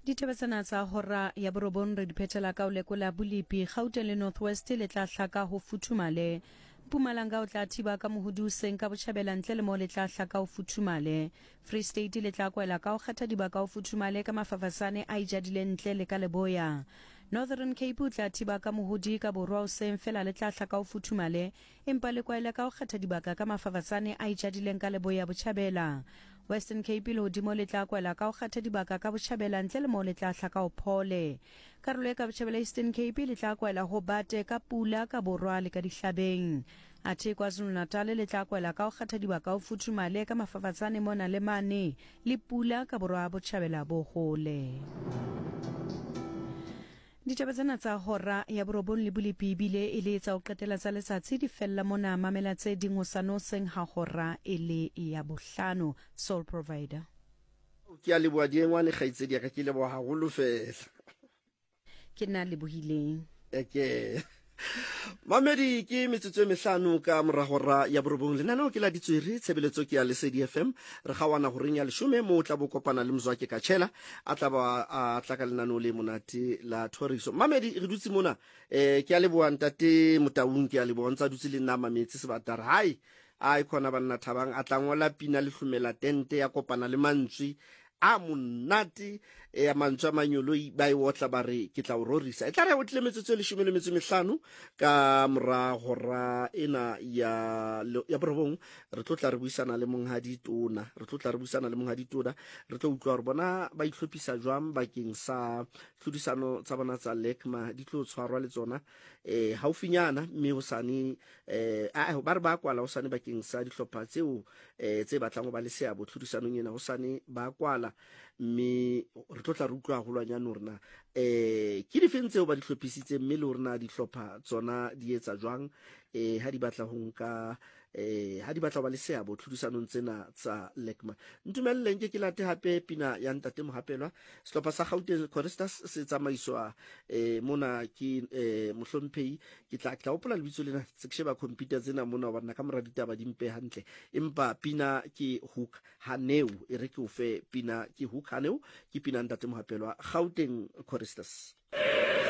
Ditebetsana tsa hora ya borobong re diphethela ka o lekola Bulipi, Gauteng le North West le tla hlaka ho futhumale. Mpumalanga o tla thiba ka mohodu hoseng ka Botjhabela ntle le mo le tla hlaka ho futhumale. Free State le tla kwela ka ho kgetha dibaka ho futhumale ka mafafasane a ijadile ntle le ka Leboya. Northern Cape o tla thiba ka mohodi ka borwa hoseng fela le tla hlaka ho futhumale, empa le kwaela ka ho kgetha dibaka ka mafafasane a ijadileng ka Leboya Botjhabela. Western Cape le hodimo le tla kwela ka ho kgetha dibaka ka Botjhabela ntle le mo le tla hlaka ho phole. Karolo ka Botjhabela Eastern Cape le tla kwela ho bate ka pula ka borwa le ka dihlabeng. Athe KwaZulu-Natal le tla kwela ka ho kgetha dibaka ho futhumale ka mafafatsane mona le mane le pula ka borwa Botjhabela bo gole. Ditaba tsena tsa hora ya borobong le Bulipi bile e le tsa ho qetela tsa letsatsi di fella mona mamela tse ding o sanoseng ha hora e le ya bohlano. Soul Provider. Ke a leboa diengwane kgaitsedi ya ka ke leboa haholo fela. Ke nna lebohileng. Okay. Mamedi ke metsotso e mehlano ka moragora ya borobong lenaneo ke la ditswiri tshebeletso ke ya Lesedi FM re gawana go reng ya 10 mo tla bo kopana le Mzwake ka tshela a tla ba a tla ka lenaneo le monate la thoriso. Mamedi re dutse mona ke a leboa ntate Motaung ke a leboa ntsa dutse le nna mametsi sebatara hai a ikona banna thabang a tla ngola pina le hlumela tente ya kopana le mantswi a monate ya mantswa manyoloi ba iwotla ba re ke tla o rorisa e tla re o tle metsotso le 15 ka mora hora ena ya borobong re tlotla re buisana le monghadi tona re tlo utlwa re bona ba itlhophisa jwang bakeng sa tlhodisano tsa bona tsa lekma di tlo tshwarwa le tsona haufinyana mme ho sane ba re ba kwala ho sane bakeng sa dihlopha tseo tse batlang ho ba le seabo tlhodisanong ena ho sane ba kwala mme re tlotla re utlwa holwanyane rena ke difeng tseo ba di hlophisitse mme le rena dihlopha tsona di etsa jwang ha di batla ho nka ha di batla ba le seabo tlhodisanong tsena tsa lekma ntumelleng ke late hape pina ya ntate Mohapelwa sehlopha sa Gauteng Choristers se tsamaiswa mona ke mohlomphehi ke tla hopola lebitso lena se ke sheba computer tsena mona ba nna ka mora ditaba di mpe hantle empa pina ke Hook Haneu e re ke o fe pina ke Hook Haneu ke pina ntate Mohapelwa Gauteng Choristers.